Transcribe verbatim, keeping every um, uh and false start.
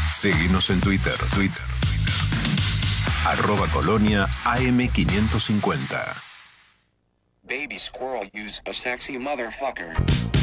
Seguinos en Twitter, Twitter, Twitter. Arroba Colonia A M quinientos cincuenta. Baby squirrel use a sexy motherfucker.